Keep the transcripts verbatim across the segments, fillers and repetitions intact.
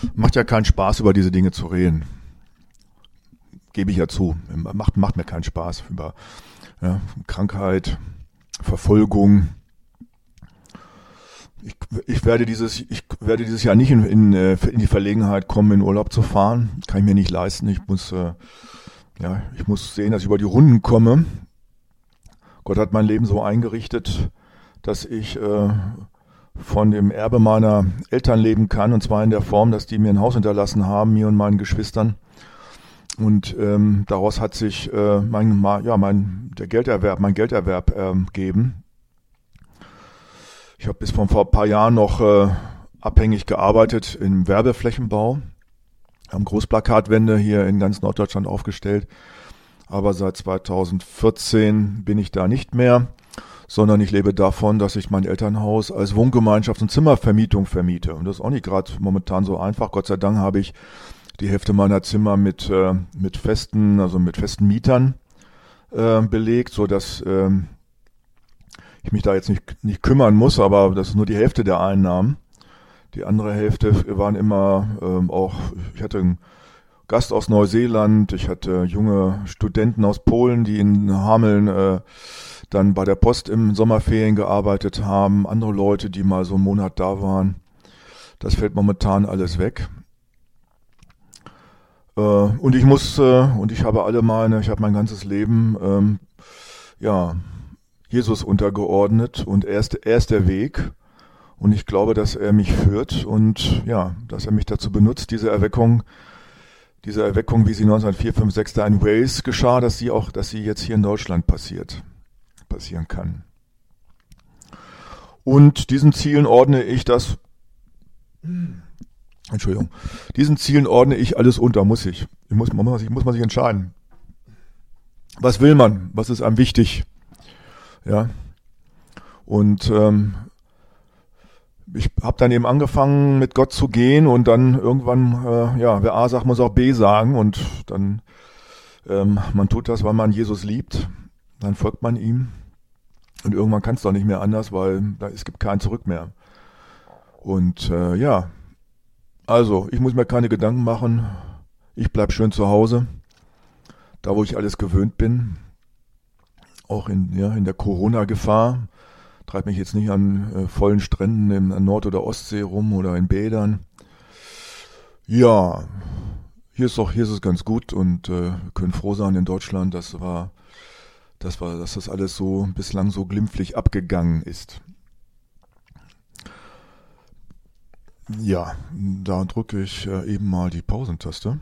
macht ja keinen Spaß, über diese Dinge zu reden. Gebe ich ja zu. Macht, macht mir keinen Spaß über ja, Krankheit, Verfolgung. Ich, ich werde dieses, ich werde dieses Jahr nicht in, in, in die Verlegenheit kommen, in Urlaub zu fahren. Kann ich mir nicht leisten. Ich muss, äh, ja, ich muss sehen, dass ich über die Runden komme. Gott hat mein Leben so eingerichtet, dass ich äh, von dem Erbe meiner Eltern leben kann, und zwar in der Form, dass die mir ein Haus hinterlassen haben, mir und meinen Geschwistern. Und ähm, daraus hat sich äh, mein, ja, mein, der Gelderwerb, mein Gelderwerb ähm, gegeben. Ich habe bis vor ein paar Jahren noch äh, abhängig gearbeitet im Werbeflächenbau, haben Großplakatwände hier in ganz Norddeutschland aufgestellt. Aber seit zweitausendvierzehn bin ich da nicht mehr, sondern ich lebe davon, dass ich mein Elternhaus als Wohngemeinschafts- und Zimmervermietung vermiete. Und das ist auch nicht gerade momentan so einfach. Gott sei Dank habe ich die Hälfte meiner Zimmer mit äh, mit festen, also mit festen Mietern äh, belegt, so dass äh, ich mich da jetzt nicht nicht kümmern muss, aber das ist nur die Hälfte der Einnahmen. Die andere Hälfte waren immer äh, auch, ich hatte einen Gast aus Neuseeland, ich hatte junge Studenten aus Polen, die in Hameln äh, dann bei der Post im Sommerferien gearbeitet haben, andere Leute, die mal so einen Monat da waren. Das fällt momentan alles weg. Und ich muss, und ich habe alle meine, ich habe mein ganzes Leben, ähm, ja, Jesus untergeordnet, und er ist, er ist der Weg, und ich glaube, dass er mich führt und ja, dass er mich dazu benutzt, diese Erweckung, diese Erweckung, wie sie neunzehnhundertvier, fünf, sechs da in Wales geschah, dass sie auch, dass sie jetzt hier in Deutschland passiert, passieren kann. Und diesen Zielen ordne ich das, Entschuldigung. Diesen Zielen ordne ich alles unter, muss ich. Ich muss, man muss, sich, muss man sich entscheiden. Was will man? Was ist einem wichtig? Ja. Und ähm, ich habe dann eben angefangen, mit Gott zu gehen, und dann irgendwann, äh, ja, wer A sagt, muss auch B sagen, und dann, ähm, man tut das, weil man Jesus liebt, dann folgt man ihm, und irgendwann kann es doch nicht mehr anders, weil da, es gibt kein Zurück mehr. Und äh, ja, also, ich muss mir keine Gedanken machen. Ich bleib schön zu Hause, da wo ich alles gewöhnt bin. Auch in, ja, in der Corona-Gefahr. Treib mich jetzt nicht an äh, vollen Stränden in, an Nord- oder Ostsee rum oder in Bädern. Ja, hier ist doch, hier ist es ganz gut, und äh, wir können froh sein in Deutschland, das war, das war, dass das alles so bislang so glimpflich abgegangen ist. Ja, da drücke ich äh, eben mal die Pausentaste.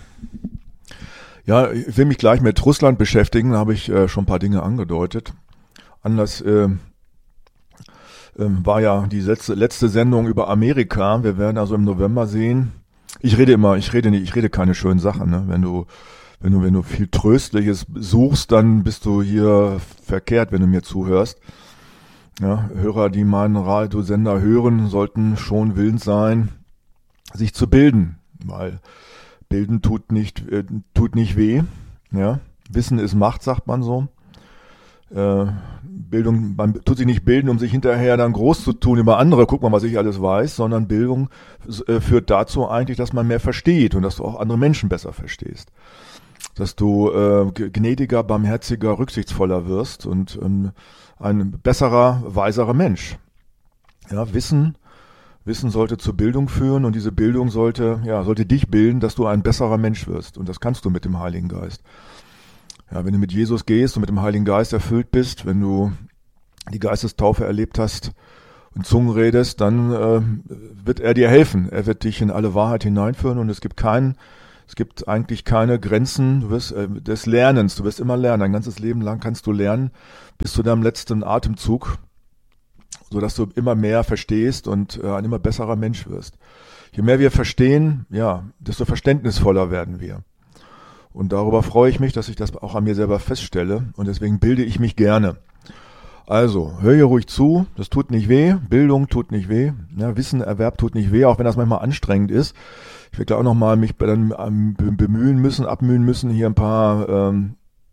Ja, ich will mich gleich mit Russland beschäftigen, da habe ich äh, schon ein paar Dinge angedeutet. Anlass äh, äh, war ja die letzte, letzte Sendung über Amerika. Wir werden also im November sehen. Ich rede immer, ich rede nicht, ich rede keine schönen Sachen. Ne? Wenn du, wenn du, wenn du viel Tröstliches suchst, dann bist du hier verkehrt, wenn du mir zuhörst. Ja, Hörer, die meinen Radiosender hören, sollten schon willens sein, sich zu bilden, weil Bilden tut nicht, äh, tut nicht weh. Ja, Wissen ist Macht, sagt man so. Äh, Bildung, man tut sich nicht bilden, um sich hinterher dann groß zu tun über andere. Guck mal, was ich alles weiß, sondern Bildung äh, führt dazu eigentlich, dass man mehr versteht und dass du auch andere Menschen besser verstehst. Dass du äh, gnädiger, barmherziger, rücksichtsvoller wirst und ähm, ein besserer, weiserer Mensch. Ja, Wissen, Wissen sollte zur Bildung führen, und diese Bildung sollte, ja, sollte dich bilden, dass du ein besserer Mensch wirst. Und das kannst du mit dem Heiligen Geist. Ja, wenn du mit Jesus gehst und mit dem Heiligen Geist erfüllt bist, wenn du die Geistestaufe erlebt hast und Zungen redest, dann äh, wird er dir helfen. Er wird dich in alle Wahrheit hineinführen, und es gibt keinen, es gibt eigentlich keine Grenzen, du wirst, äh, des Lernens. Du wirst immer lernen. Dein ganzes Leben lang kannst du lernen, bis zu deinem letzten Atemzug, so dass du immer mehr verstehst und äh, ein immer besserer Mensch wirst. Je mehr wir verstehen, ja, desto verständnisvoller werden wir. Und darüber freue ich mich, dass ich das auch an mir selber feststelle, und deswegen bilde ich mich gerne. Also, hör hier ruhig zu, das tut nicht weh, Bildung tut nicht weh, ja, Wissenerwerb tut nicht weh, auch wenn das manchmal anstrengend ist. Ich werde da auch nochmal mich dann bemühen müssen, abmühen müssen, hier ein paar ähm,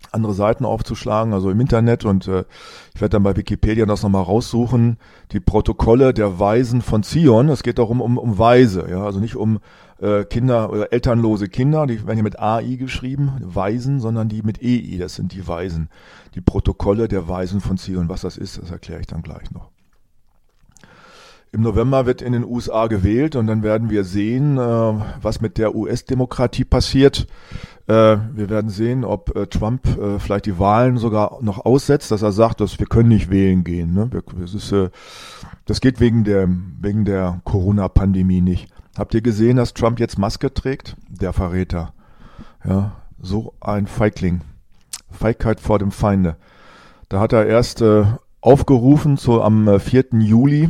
andere Seiten aufzuschlagen, also im Internet, und äh, ich werde dann bei Wikipedia das nochmal raussuchen, die Protokolle der Weisen von Zion. Es geht darum, um, um Weise, ja, also nicht um äh, Kinder oder elternlose Kinder, die werden hier mit A I geschrieben, Weisen, sondern die mit E I, das sind die Weisen. Die Protokolle der Weisen von Zion. Was das ist, das erkläre ich dann gleich noch. Im November wird in den U S A gewählt und dann werden wir sehen, äh, was mit der U S-Demokratie passiert. Äh, wir werden sehen, ob äh, Trump äh, vielleicht die Wahlen sogar noch aussetzt, dass er sagt, dass wir können nicht wählen gehen. Ne? Wir, das, ist, äh, das geht wegen der, wegen der Corona-Pandemie nicht. Habt ihr gesehen, dass Trump jetzt Maske trägt? Der Verräter. Ja, so ein Feigling. Feigheit vor dem Feinde. Da hat er erst äh, aufgerufen, so am äh, vierten Juli.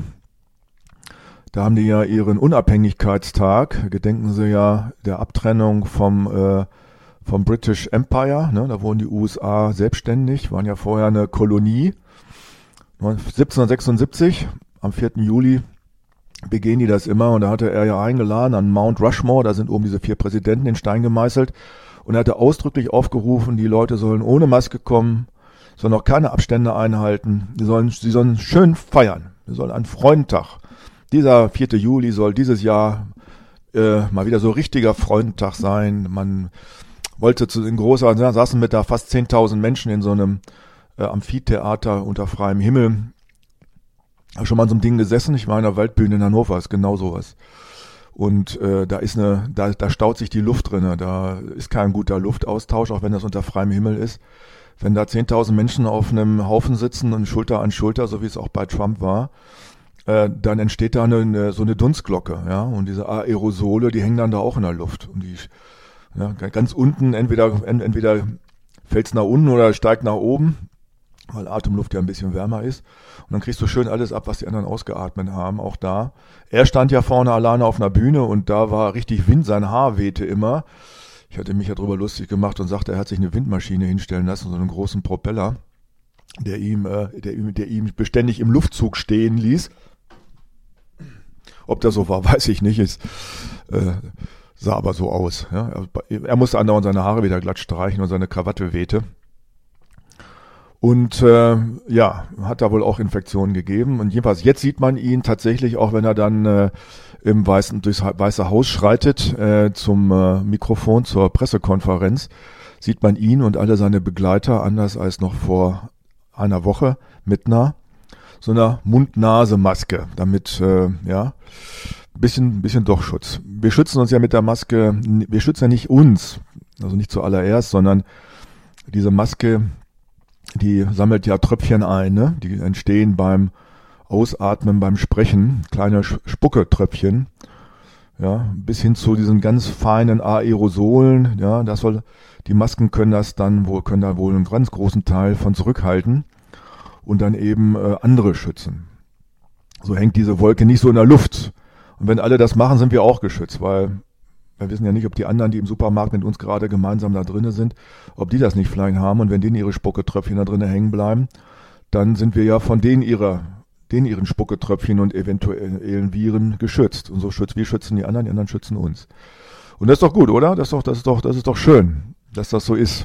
Da haben die ja ihren Unabhängigkeitstag, gedenken sie ja der Abtrennung vom, äh, vom British Empire, ne? Da wurden die U S A selbstständig, waren ja vorher eine Kolonie. siebzehnhundertsechsundsiebzig, am vierten Juli, begehen die das immer, und da hatte er ja eingeladen an Mount Rushmore, da sind oben diese vier Präsidenten in Stein gemeißelt, und er hatte ausdrücklich aufgerufen, die Leute sollen ohne Maske kommen, sollen auch keine Abstände einhalten, sie sollen, sie sollen schön feiern, sie sollen einen Freudentag. Dieser vierte Juli soll dieses Jahr äh, mal wieder so richtiger Freudentag sein. Man wollte zu den großen, ja, saßen mit da fast zehntausend Menschen in so einem äh, Amphitheater unter freiem Himmel. Habe schon mal in so einem Ding gesessen. Ich war in der Waldbühne in Hannover, ist genau sowas. Und äh, da ist eine, da, da staut sich die Luft drinne. Da ist kein guter Luftaustausch, auch wenn das unter freiem Himmel ist. Wenn da zehntausend Menschen auf einem Haufen sitzen und Schulter an Schulter, so wie es auch bei Trump war, Äh, dann entsteht da eine, so eine Dunstglocke, ja, und diese Aerosole, die hängen dann da auch in der Luft, und die, ja, ganz unten, entweder, ent, entweder fällt's nach unten oder steigt nach oben, weil Atemluft ja ein bisschen wärmer ist, und dann kriegst du schön alles ab, was die anderen ausgeatmet haben, auch da. Er stand ja vorne alleine auf einer Bühne, und da war richtig Wind, sein Haar wehte immer. Ich hatte mich ja drüber lustig gemacht und sagte, er hat sich eine Windmaschine hinstellen lassen, so einen großen Propeller, der ihm, äh, der ihm, der ihm beständig im Luftzug stehen ließ. Ob das so war, weiß ich nicht. Es äh, sah aber so aus. Ja. Er, er musste andauernd seine Haare wieder glatt streichen und seine Krawatte wehte. Und äh, ja, hat da wohl auch Infektionen gegeben. Und jedenfalls, jetzt sieht man ihn tatsächlich, auch wenn er dann äh, im Weißen, durchs Weiße Haus schreitet, äh, zum äh, Mikrofon, zur Pressekonferenz, sieht man ihn und alle seine Begleiter, anders als noch vor einer Woche, mit einer so einer Mund-Nase-Maske, damit, äh, ja, bisschen, bisschen doch Schutz. Wir schützen uns ja mit der Maske, wir schützen ja nicht uns, also nicht zuallererst, sondern diese Maske, die sammelt ja Tröpfchen ein, ne? Die entstehen beim Ausatmen, beim Sprechen, kleine Spucke-Tröpfchen, ja, bis hin zu diesen ganz feinen Aerosolen, ja, das soll, die Masken können das dann wohl, können da wohl einen ganz großen Teil von zurückhalten und dann eben äh, andere schützen. So hängt diese Wolke nicht so in der Luft. Und wenn alle das machen, sind wir auch geschützt, weil wir wissen ja nicht, ob die anderen, die im Supermarkt mit uns gerade gemeinsam da drinnen sind, ob die das nicht vielleicht haben, und wenn denen ihre Spucketröpfchen da drinnen hängen bleiben, dann sind wir ja von denen ihrer, denen ihren Spucketröpfchen und eventuellen Viren geschützt. Und so schützen wir schützen die anderen, die anderen schützen uns. Und das ist doch gut, oder? Das ist doch, das ist doch, das ist doch schön, dass das so ist.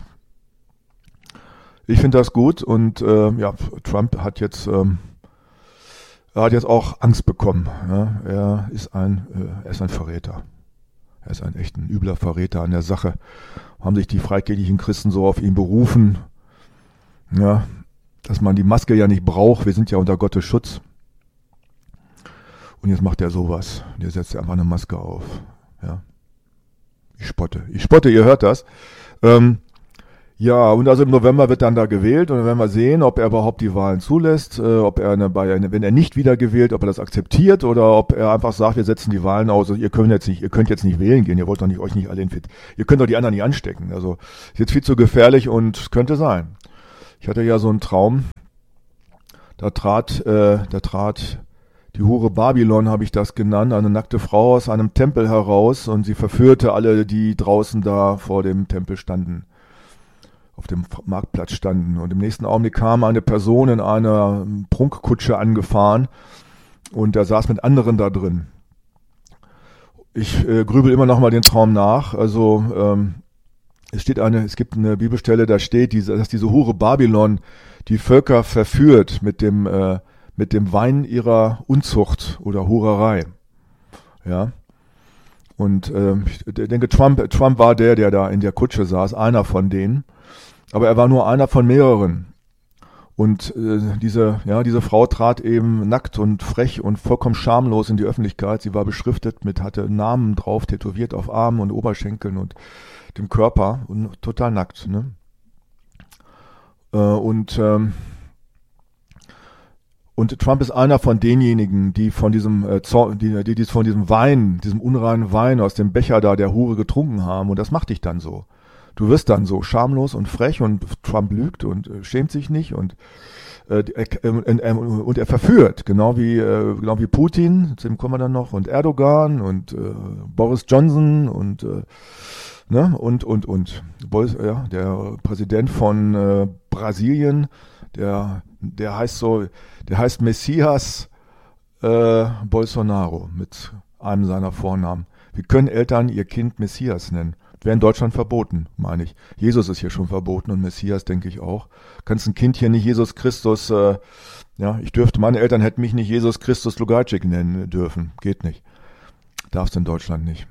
Ich finde das gut, und äh, ja, Trump hat jetzt, ähm, er hat jetzt auch Angst bekommen. Ja? Er ist ein, äh, er ist ein Verräter. Er ist ein echt ein übler Verräter an der Sache. Haben sich die freikirchlichen Christen so auf ihn berufen, ja, dass man die Maske ja nicht braucht. Wir sind ja unter Gottes Schutz. Und jetzt macht er sowas. Der setzt einfach eine Maske auf. Ja. Ich spotte. Ich spotte, ihr hört das. Ähm, Ja, und also im November wird dann da gewählt, und dann werden wir sehen, ob er überhaupt die Wahlen zulässt, äh, ob er eine, bei eine, wenn er nicht wieder gewählt, ob er das akzeptiert, oder ob er einfach sagt, wir setzen die Wahlen aus, also ihr könnt jetzt nicht, ihr könnt jetzt nicht wählen gehen, ihr wollt doch nicht euch nicht alle infizierten, ihr könnt doch die anderen nicht anstecken. Also ist jetzt viel zu gefährlich, und könnte sein. Ich hatte ja so einen Traum, da trat, äh, da trat die Hure Babylon, habe ich das genannt, eine nackte Frau aus einem Tempel heraus, und sie verführte alle, die draußen da vor dem Tempel standen, auf dem Marktplatz standen. Und im nächsten Augenblick kam eine Person in einer Prunkkutsche angefahren, und der saß mit anderen da drin. Ich äh, grübel immer noch mal den Traum nach. Also ähm, Es steht eine, es gibt eine Bibelstelle, da steht, diese, dass diese Hure Babylon die Völker verführt mit dem, äh, mit dem Wein ihrer Unzucht oder Hurerei. Ja. Und äh, ich denke, Trump, Trump war der, der da in der Kutsche saß, einer von denen. Aber er war nur einer von mehreren. Und äh, diese, ja, diese Frau trat eben nackt und frech und vollkommen schamlos in die Öffentlichkeit. Sie war beschriftet mit, hatte Namen drauf, tätowiert auf Armen und Oberschenkeln und dem Körper und total nackt. Ne? Äh, und ähm, Und Trump ist einer von denjenigen, die von diesem, äh, die, die, die von diesem Wein, diesem unreinen Wein aus dem Becher da der Hure getrunken haben. Und das macht dich dann so. Du wirst dann so schamlos und frech und Trump lügt und äh, schämt sich nicht und äh, äh, äh, und er verführt, genau wie äh, genau wie Putin, zu dem kommen wir dann noch, und Erdogan und äh, Boris Johnson und äh, ne und und und Boris, ja, der Präsident von äh, Brasilien, der der heißt so, der heißt Messias äh, Bolsonaro mit einem seiner Vornamen. Wie können Eltern ihr Kind Messias nennen? Wäre in Deutschland verboten, meine ich. Jesus ist hier schon verboten und Messias, denke ich auch. Kannst ein Kind hier nicht Jesus Christus, äh, ja, ich dürfte, meine Eltern hätten mich nicht Jesus Christus Lugarczyk nennen dürfen. Geht nicht. Darfst in Deutschland nicht.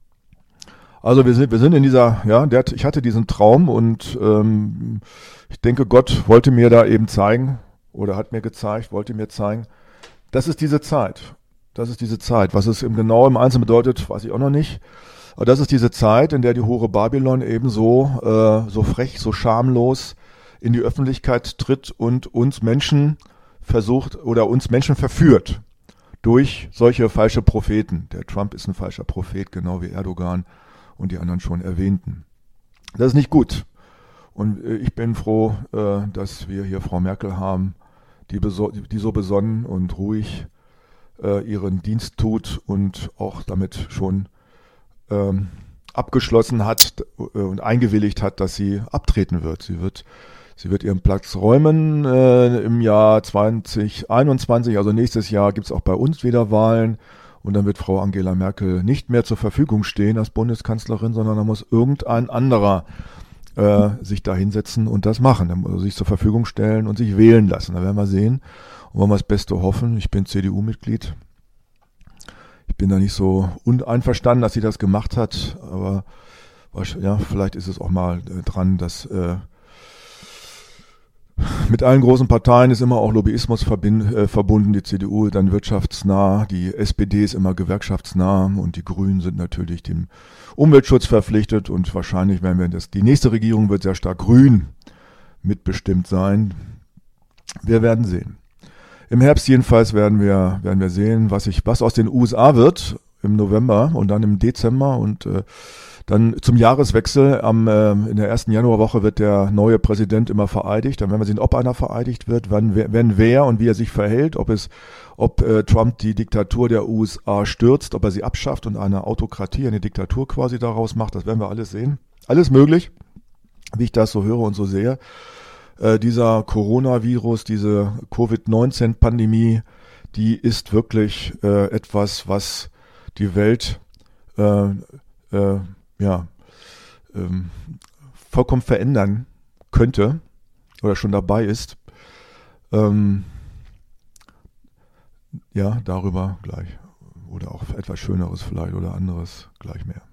Also wir sind, wir sind in dieser, ja, der, ich hatte diesen Traum und ähm, ich denke, Gott wollte mir da eben zeigen oder hat mir gezeigt, wollte mir zeigen, das ist diese Zeit. Das ist diese Zeit. Was es im genau im Einzelnen bedeutet, weiß ich auch noch nicht. Aber das ist diese Zeit, in der die Hure Babylon eben so, äh, so frech, so schamlos in die Öffentlichkeit tritt und uns Menschen versucht oder uns Menschen verführt durch solche falsche Propheten. Der Trump ist ein falscher Prophet, genau wie Erdogan und die anderen schon erwähnten. Das ist nicht gut. Und äh, ich bin froh, äh, dass wir hier Frau Merkel haben, die, beso- die so besonnen und ruhig äh, ihren Dienst tut und auch damit schon ähm, abgeschlossen hat äh, und eingewilligt hat, dass sie abtreten wird. Sie wird, sie wird ihren Platz räumen äh, im Jahr zwanzig einundzwanzig, also nächstes Jahr gibt es auch bei uns wieder Wahlen. Und dann wird Frau Angela Merkel nicht mehr zur Verfügung stehen als Bundeskanzlerin, sondern da muss irgendein anderer äh, sich da hinsetzen und das machen. Dann muss er sich zur Verfügung stellen und sich wählen lassen. Da werden wir sehen und wollen wir das Beste hoffen. Ich bin C D U-Mitglied. Ich bin da nicht so uneinverstanden, dass sie das gemacht hat, aber ja, vielleicht ist es auch mal äh, dran, dass äh, mit allen großen Parteien ist immer auch Lobbyismus verbind, äh, verbunden. Die C D U dann wirtschaftsnah, die S P D ist immer gewerkschaftsnah und die Grünen sind natürlich dem Umweltschutz verpflichtet und wahrscheinlich werden wir das, die nächste Regierung wird sehr stark grün mitbestimmt sein. Wir werden sehen. Im Herbst jedenfalls werden wir, werden wir sehen, was ich, was aus den U S A wird im November und dann im Dezember und äh, dann zum Jahreswechsel am äh, in der ersten Januarwoche wird der neue Präsident immer vereidigt. Dann werden wir sehen, ob einer vereidigt wird, wann, wenn wer und wie er sich verhält, ob es, ob äh, Trump die Diktatur der U S A stürzt, ob er sie abschafft und eine Autokratie, eine Diktatur quasi daraus macht. Das werden wir alles sehen. Alles möglich, wie ich das so höre und so sehe. Äh, dieser Coronavirus, diese Covid neunzehn Pandemie, die ist wirklich äh, etwas, was die Welt äh, äh, ja, ähm, vollkommen verändern könnte oder schon dabei ist. Ähm, ja, darüber gleich. Oder auch etwas Schöneres vielleicht oder anderes gleich mehr.